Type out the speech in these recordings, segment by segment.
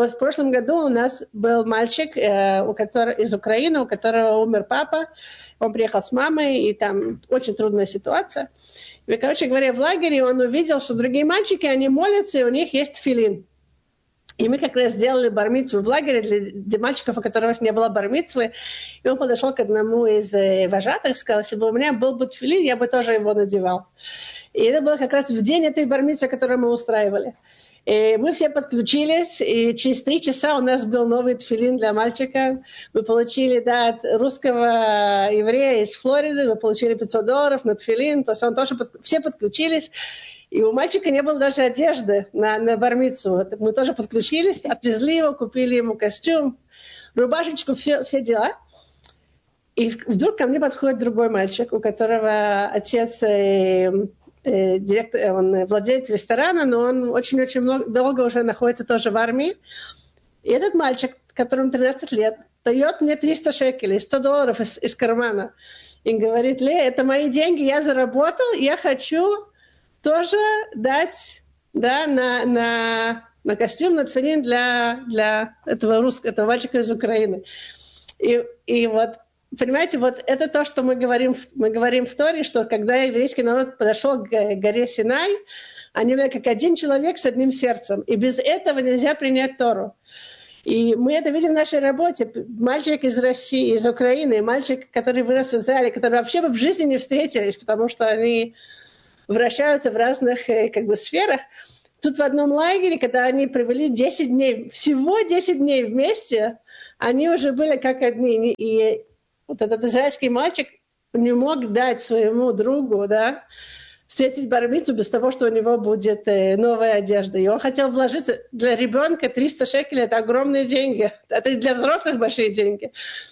вот в прошлом году у нас был мальчик из Украины, у которого умер папа. Он приехал с мамой, и там очень трудная ситуация. И, короче говоря, в лагере он увидел, что другие мальчики, они молятся, и у них есть тфилин. И мы как раз сделали бар-мицву в лагере для мальчиков, у которых не было бар-мицвы. И он подошел к одному из вожатых и сказал, если бы у меня был бы тфилин, я бы тоже его надевал. И это было как раз в день этой бар-мицвы, которую мы устраивали. И мы все подключились, и через 3 часа у нас был новый тфилин для мальчика. Мы получили от русского еврея из Флориды, мы получили $500 на тфилин, то есть он тоже все подключились. И у мальчика не было даже одежды на бар-мицву. Мы тоже подключились, отвезли его, купили ему костюм, рубашечку, все дела. И вдруг ко мне подходит другой мальчик, у которого отец директор, он владелец ресторана, но он очень-очень долго уже находится тоже в армии. И этот мальчик, которому 13 лет, дает мне 300 шекелей, $100 из кармана. И говорит, Лея, это мои деньги, я заработал, я хочу тоже дать на костюм, на тфилин для этого мальчика из Украины. И вот, понимаете, вот это то, что мы говорим в Торе, что когда еврейский народ подошел к горе Синай, они были как один человек с одним сердцем. И без этого нельзя принять Тору. И мы это видим в нашей работе. Мальчик из России, из Украины, мальчик, который вырос в Израиле, которые вообще бы в жизни не встретились, потому что они вращаются в разных сферах. Тут в одном лагере, когда они провели 10 дней, всего 10 дней вместе, они уже были как одни. И вот этот израильский мальчик не мог дать своему другу, встретить бар-мицву без того, что у него будет новая одежда. И он хотел вложиться. Для ребенка 300 шекелей – это огромные деньги. Это и для взрослых большие деньги.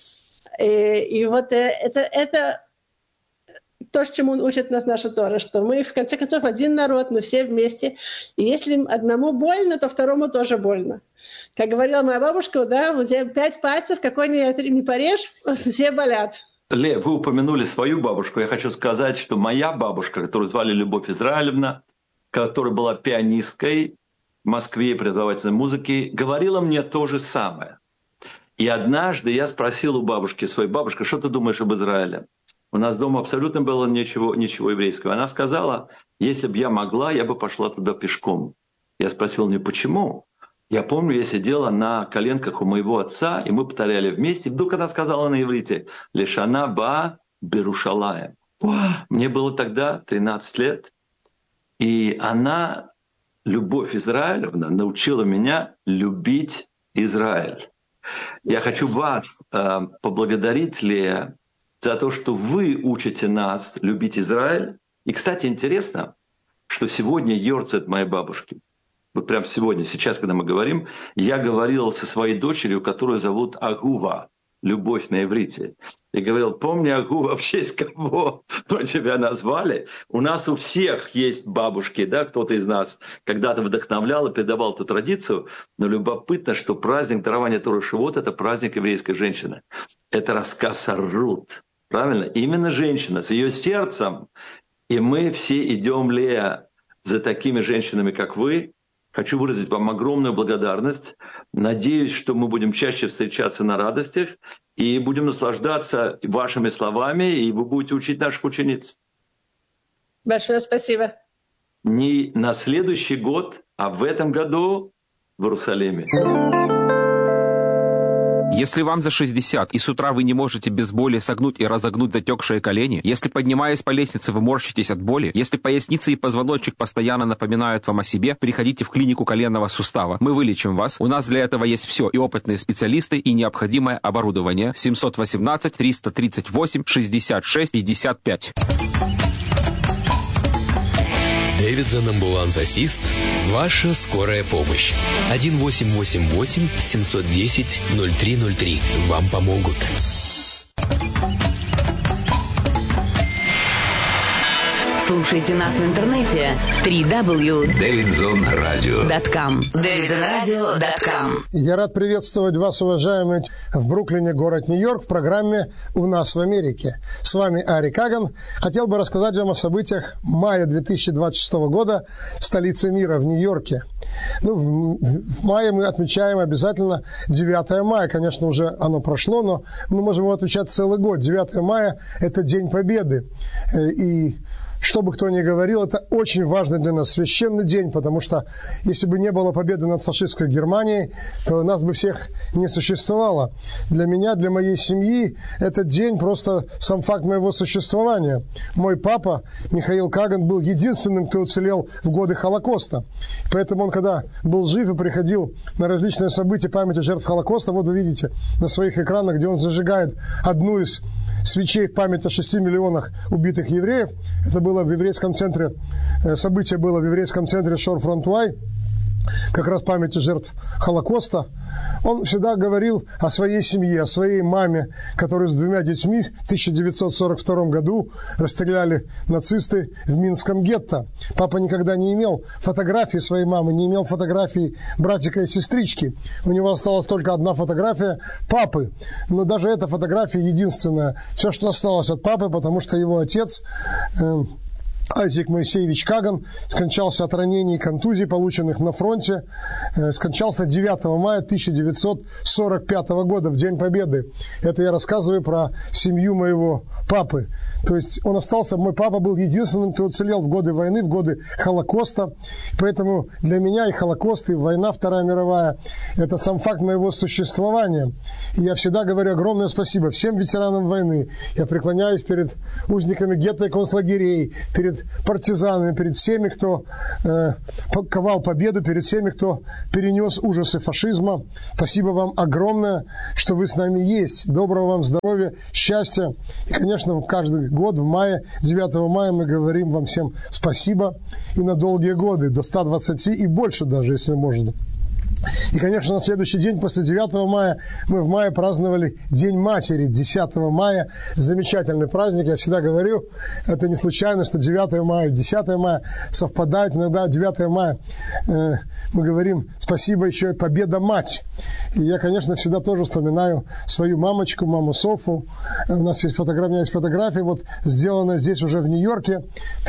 И вот это то, чему учит нас наша Тора, что мы, в конце концов, один народ, мы все вместе. И если одному больно, то второму тоже больно. Как говорила моя бабушка, вот 5 пальцев, какой не порежь, все болят. Ле, вы упомянули свою бабушку. Я хочу сказать, что моя бабушка, которую звали Любовь Израилевна, которая была пианисткой в Москве, преподавательной музыки, говорила мне то же самое. И однажды я спросил у бабушки своей, бабушка, что ты думаешь об Израиле? У нас дома абсолютно было ничего еврейского. Она сказала, если бы я могла, я бы пошла туда пешком. Я спросил у нее, почему? Я помню, я сидела на коленках у моего отца, и мы повторяли вместе. И вдруг она сказала на иврите, «Лешана ба берушалаем». Мне было тогда 13 лет. И она, Любовь Израилевна, научила меня любить Израиль. Я хочу вас поблагодарить, Лея, за то, что вы учите нас любить Израиль. И, кстати, интересно, что сегодня йорцет моей бабушки. Вот прямо сегодня, сейчас, когда мы говорим, я говорил со своей дочерью, которую зовут Агува, любовь на иврите. И говорил, помни, Агува, в честь кого мы тебя назвали. У нас у всех есть бабушки, кто-то из нас когда-то вдохновлял и передавал эту традицию. Но любопытно, что праздник дарования Торы Шивот – это праздник еврейской женщины. Это рассказ о Рут. Правильно? Именно женщина с ее сердцем. И мы все идем, Лея, за такими женщинами, как вы. Хочу выразить вам огромную благодарность. Надеюсь, что мы будем чаще встречаться на радостях и будем наслаждаться вашими словами, и вы будете учить наших учениц. Большое спасибо. Не на следующий год, а в этом году в Иерусалиме. Если вам за 60, и с утра вы не можете без боли согнуть и разогнуть затекшие колени, если, поднимаясь по лестнице, вы морщитесь от боли, если поясница и позвоночник постоянно напоминают вам о себе, приходите в клинику коленного сустава. Мы вылечим вас. У нас для этого есть все, и опытные специалисты, и необходимое оборудование. 718-338-66-55. Дэвидсон Амбуланс Ассист. Ваша скорая помощь. 1-888-710-0303. Вам помогут. Слушайте нас в интернете www.davidzonradio.com. davidzonradio.com. Я рад приветствовать вас, уважаемые, в Бруклине, город Нью-Йорк, в программе «У нас в Америке». С вами Ари Каган. Хотел бы рассказать вам о событиях мая 2026 года в столице мира, в Нью-Йорке. В мае мы отмечаем обязательно 9 мая. Конечно, уже оно прошло, но мы можем его отмечать целый год. 9 мая – это День Победы. И что бы кто ни говорил, это очень важный для нас священный день, потому что если бы не было победы над фашистской Германией, то нас бы всех не существовало. Для меня, для моей семьи этот день просто сам факт моего существования. Мой папа, Михаил Каган, был единственным, кто уцелел в годы Холокоста. Поэтому он, когда был жив и приходил на различные события памяти жертв Холокоста, вот вы видите на своих экранах, где он зажигает одну из свечей в память о 6 миллионах убитых евреев. Это было в еврейском центре, событие было в еврейском центре Шор-Фронтуай, как раз памяти жертв Холокоста. Он всегда говорил о своей семье, о своей маме, которую с 2 детьми в 1942 году расстреляли нацисты в Минском гетто. Папа никогда не имел фотографии своей мамы, не имел фотографий братика и сестрички. У него осталась только одна фотография папы. Но даже эта фотография единственная. Все, что осталось от папы, потому что его отец... Айзек Моисеевич Каган скончался от ранений и контузий, полученных на фронте. Скончался 9 мая 1945 года, в День Победы. Это я рассказываю про семью моего папы. То есть он остался, мой папа был единственным, кто уцелел в годы войны, в годы Холокоста. Поэтому для меня и Холокост, и война Вторая мировая – это сам факт моего существования. И я всегда говорю огромное спасибо всем ветеранам войны. Я преклоняюсь перед узниками гетто и концлагерей, перед партизанами, перед всеми, кто ковал победу, перед всеми, кто перенес ужасы фашизма. Спасибо вам огромное, что вы с нами есть. Доброго вам здоровья, счастья. И, конечно, каждый год в мае, 9 мая мы говорим вам всем спасибо и на долгие годы, до 120 и больше даже, если можно. И, конечно, на следующий день, после 9 мая, мы в мае праздновали День Матери, 10 мая. Замечательный праздник, я всегда говорю, это не случайно, что 9 мая и 10 мая совпадают. Иногда 9 мая мы говорим спасибо еще и Победа Мать. И я, конечно, всегда тоже вспоминаю свою мамочку, маму Софу. У меня есть фотография, вот сделанная здесь уже в Нью-Йорке в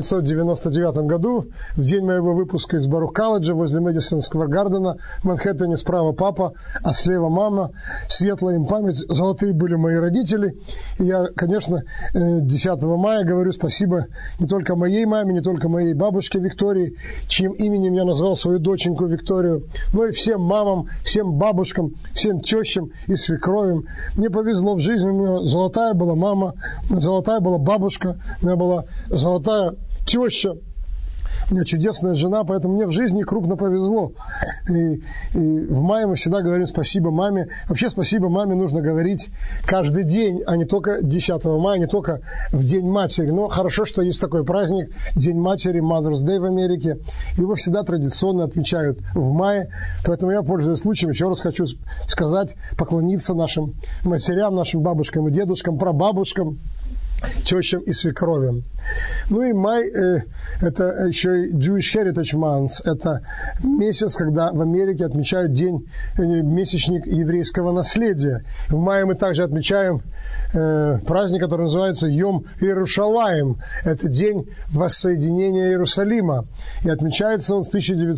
1999 году, в день моего выпуска из Барух-колледжа возле Мэдисон Сквер Гардена. В Манхэттене справа папа, а слева мама. Светлая им память. Золотые были мои родители. И я, конечно, 10 мая говорю спасибо не только моей маме, не только моей бабушке Виктории, чьим именем я назвал свою доченьку Викторию, но и всем мамам, всем бабушкам, всем тещам и свекровям. Мне повезло в жизни. У меня золотая была мама, золотая была бабушка, у меня была золотая теща. У меня чудесная жена, поэтому мне в жизни крупно повезло. И в мае мы всегда говорим спасибо маме. Вообще спасибо маме нужно говорить каждый день, а не только 10 мая, не только в День Матери. Но хорошо, что есть такой праздник, День Матери, Mother's Day в Америке. Его всегда традиционно отмечают в мае. Поэтому я, пользуясь случаем, еще раз хочу сказать, поклониться нашим матерям, нашим бабушкам и дедушкам, прабабушкам, тещам и свекровям. Ну и май это еще и Jewish Heritage Month. Это месяц, когда в Америке отмечают месячник еврейского наследия. В мае мы также отмечаем праздник, который называется Йом Иерушалаим. Это день воссоединения Иерусалима. И отмечается он с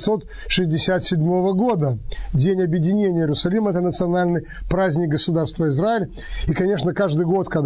1967 года. День объединения Иерусалима – это национальный праздник государства Израиль. И, конечно, каждый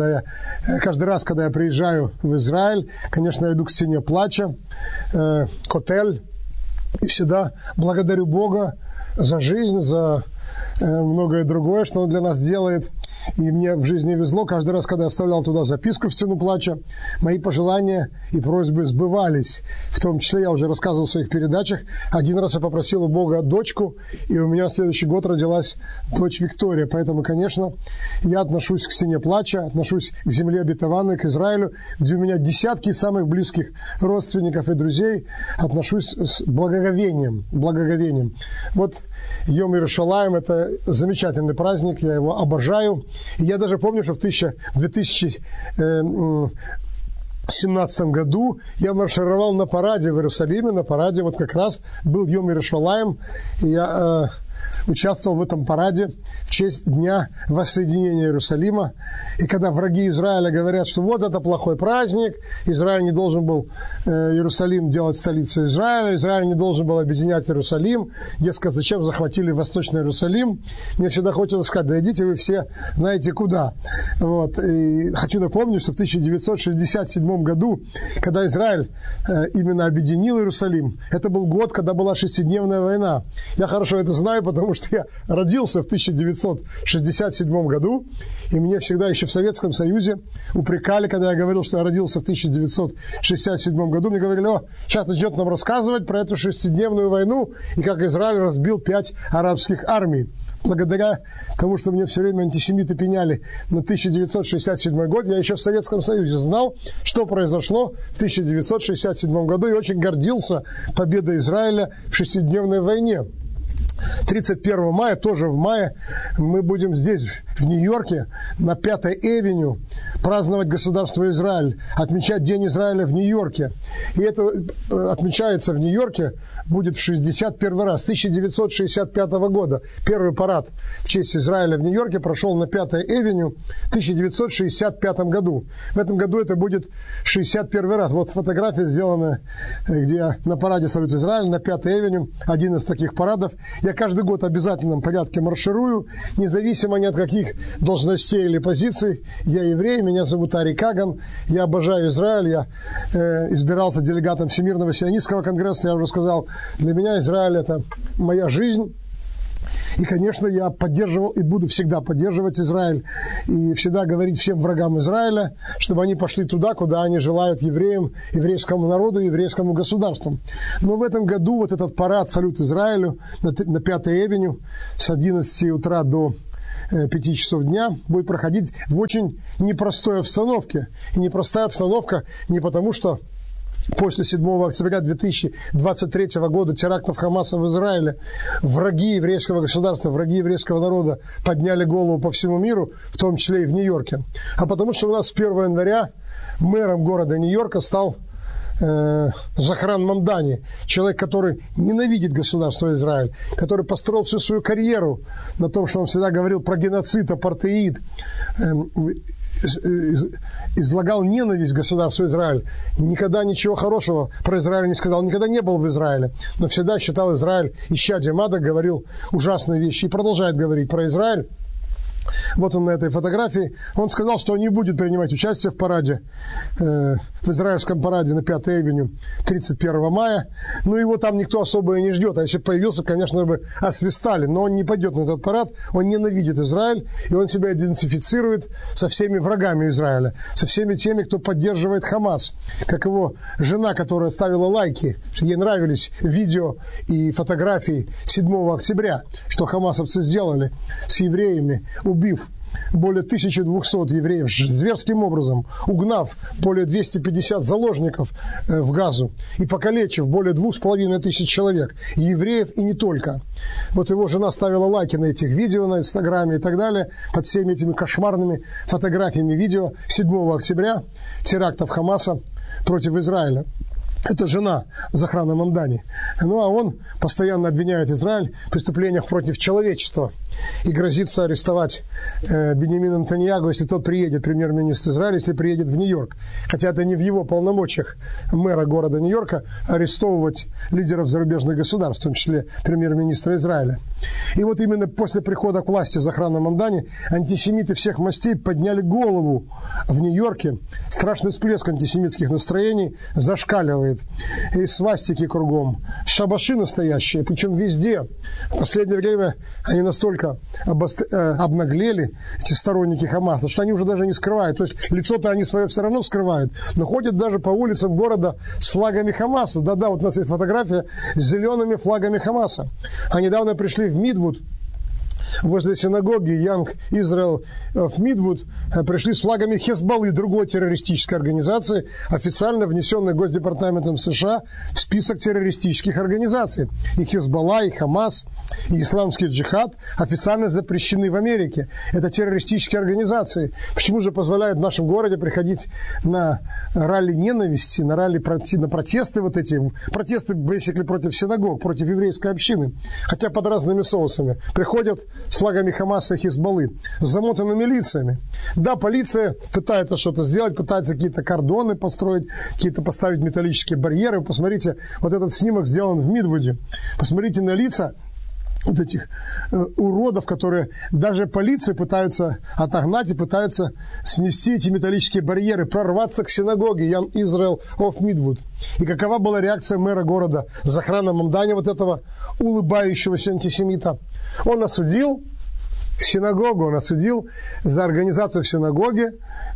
раз, когда я приезжаю в Израиль, конечно, я иду к стене плача, Котель, и всегда благодарю Бога за жизнь, за многое другое, что Он для нас делает. И мне в жизни везло, каждый раз, когда я вставлял туда записку в стену плача, мои пожелания и просьбы сбывались. В том числе, я уже рассказывал в своих передачах, один раз я попросил у Бога дочку, и у меня в следующий год родилась дочь Виктория. Поэтому, конечно, я отношусь к стене плача, отношусь к земле обетованной, к Израилю, где у меня десятки самых близких родственников и друзей, отношусь с благоговением. Вот Йом Иерушалаим – это замечательный праздник, я его обожаю. И я даже помню, что в 2000 17 году я маршировал на параде в Иерусалиме, на параде вот как раз был Йом Йерушалаим, и я участвовал в этом параде в честь Дня воссоединения Иерусалима. И когда враги Израиля говорят, что вот это плохой праздник, Израиль не должен был Иерусалим делать столицей Израиля, Израиль не должен был объединять Иерусалим, дескать, зачем захватили Восточный Иерусалим, мне всегда хочется сказать, да идите вы все знаете куда. Вот. И хочу напомнить, что в 1967 году, когда Израиль именно объединил Иерусалим, это был год, когда была шестидневная война. Я хорошо это знаю, потому что я родился в 1967 году, и мне всегда еще в Советском Союзе упрекали, когда я говорил, что я родился в 1967 году, мне говорили, сейчас начнет нам рассказывать про эту шестидневную войну и как Израиль разбил 5 арабских армий. Благодаря тому, что мне все время антисемиты пеняли на 1967 год, я еще в Советском Союзе знал, что произошло в 1967 году, и очень гордился победой Израиля в шестидневной войне. 31 мая, тоже в мае, мы будем здесь, в Нью-Йорке, на 5-й Эвеню, праздновать государство Израиль, отмечать День Израиля в Нью-Йорке. И это отмечается в Нью-Йорке, будет в 61 раз, с 1965 года. Первый парад в честь Израиля в Нью-Йорке прошел на 5-й Эвеню в 1965 году. В этом году это будет 61 раз. Вот фотография сделана, где на параде «Салют Израиль» на 5-й Эвеню, один из таких парадов. Я каждый год в обязательном порядке марширую, независимо ни от каких должностей или позиций. Я еврей, меня зовут Ари Каган, я обожаю Израиль, я избирался делегатом Всемирного сионистского конгресса, я уже сказал, для меня Израиль – это моя жизнь. И, конечно, я поддерживал и буду всегда поддерживать Израиль и всегда говорить всем врагам Израиля, чтобы они пошли туда, куда они желают евреям, еврейскому народу, еврейскому государству. Но в этом году вот этот парад «Салют Израилю» на 5-й Эвеню с 11 утра до 5 часов дня будет проходить в очень непростой обстановке. И непростая обстановка не потому, что после 7 октября 2023 года терактов Хамаса в Израиле враги еврейского государства, враги еврейского народа подняли голову по всему миру, в том числе и в Нью-Йорке. А потому что у нас с 1 января мэром города Нью-Йорка стал Захран Мамдани, человек, который ненавидит государство Израиль, который построил всю свою карьеру на том, что он всегда говорил про геноцид, апартеид, излагал ненависть к государству Израиль. Никогда ничего хорошего про Израиль не сказал, никогда не был в Израиле, но всегда считал Израиль исчадием ада, говорил ужасные вещи и продолжает говорить про Израиль. Вот он на этой фотографии. Он сказал, что он не будет принимать участие в параде, в израильском параде на 5-й Эвеню 31 мая. Но его там никто особо и не ждет. А если бы появился, конечно, бы освистали. Но он не пойдет на этот парад. Он ненавидит Израиль. И он себя идентифицирует со всеми врагами Израиля. Со всеми теми, кто поддерживает Хамас. Как его жена, которая ставила лайки. Ей нравились видео и фотографии 7 октября, что хамасовцы сделали с евреями, убив более 1200 евреев зверским образом, угнав более 250 заложников в Газу и покалечив более 2500 человек, евреев и не только. Вот его жена ставила лайки на этих видео, на Инстаграме и так далее, под всеми этими кошмарными фотографиями видео 7 октября терактов Хамаса против Израиля. Это жена Захрана Мамдани. Ну, а он постоянно обвиняет Израиль в преступлениях против человечества и грозится арестовать Биньямина Нетаньяху, если тот приедет, премьер-министр Израиля, если приедет в Нью-Йорк. Хотя это не в его полномочиях мэра города Нью-Йорка арестовывать лидеров зарубежных государств, в том числе премьер-министра Израиля. И вот именно после прихода к власти Захрана Мамдани антисемиты всех мастей подняли голову в Нью-Йорке. Страшный всплеск антисемитских настроений зашкаливает. И свастики кругом, шабаши настоящие, причем везде. В последнее время они настолько обнаглели, эти сторонники Хамаса, что они уже даже не скрывают. То есть лицо-то они свое все равно скрывают, но ходят даже по улицам города с флагами Хамаса. Да-да, вот у нас есть фотография с зелеными флагами Хамаса. А недавно пришли в Мидвуд, возле синагоги Young Israel of Midwood пришли с флагами Хезболлы, другой террористической организации, официально внесенной Госдепартаментом США в список террористических организаций. И Хезболла, и Хамас, и Исламский джихад официально запрещены в Америке. Это террористические организации. Почему же позволяют в нашем городе приходить на ралли ненависти, на ралли, на протесты вот эти, протесты basically против синагог, против еврейской общины, хотя под разными соусами, приходят с флагами Хамаса и Хизбаллы, с замотанными лицами. Да, полиция пытается что-то сделать, пытается какие-то кордоны построить, какие-то поставить металлические барьеры. Посмотрите, вот этот снимок сделан в Мидвуде. Посмотрите на лица вот этих уродов, которые даже полиция пытаются отогнать и пытаются снести эти металлические барьеры, прорваться к синагоге Young Israel of Midwood. И какова была реакция мэра города Захрана Мамдани, вот этого улыбающегося антисемита? Он осудил синагогу, он осудил за организацию в синагоге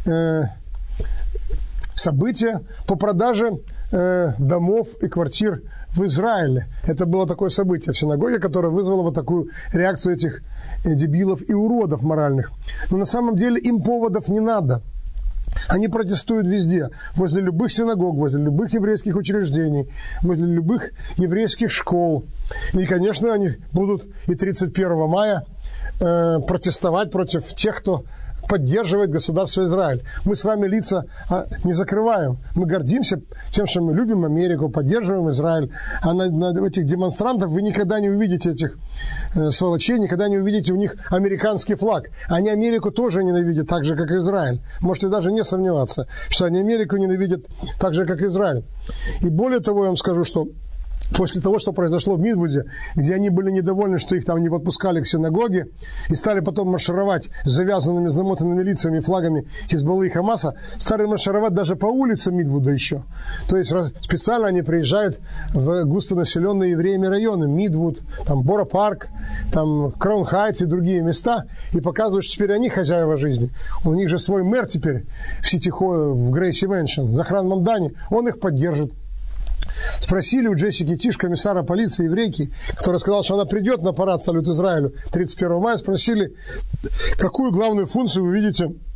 события по продаже домов и квартир в Израиле. Это было такое событие в синагоге, которое вызвало вот такую реакцию этих дебилов и уродов моральных. Но на самом деле им поводов не надо. Они протестуют везде, возле любых синагог, возле любых еврейских учреждений, возле любых еврейских школ. И, конечно, они будут и 31 мая протестовать против тех, кто поддерживает государство Израиль. Мы с вами лица не закрываем. Мы гордимся тем, что мы любим Америку, поддерживаем Израиль. А на этих демонстрантов вы никогда не увидите этих сволочей, никогда не увидите у них американский флаг. Они Америку тоже ненавидят так же, как и Израиль. Можете даже не сомневаться, что они Америку ненавидят так же, как Израиль. И более того, я вам скажу, что после того, что произошло в Мидвуде, где они были недовольны, что их там не подпускали к синагоге, и стали потом маршировать с завязанными, замотанными лицами и флагами Хизбаллы и Хамаса, стали маршировать даже по улицам Мидвуда еще. То есть специально они приезжают в густонаселенные евреями районы, Мидвуд, там Бора-парк, там Краун-Хайтс и другие места, и показывают, что теперь они хозяева жизни. У них же свой мэр теперь в Сити-Холл, в Грейси Мэншн, Захран Мамдани, он их поддержит. Спросили у Джессики Тиш, комиссара полиции еврейки, которая сказала, что она придет на парад «Салют Израилю» 31 мая, спросили, какую главную функцию вы видите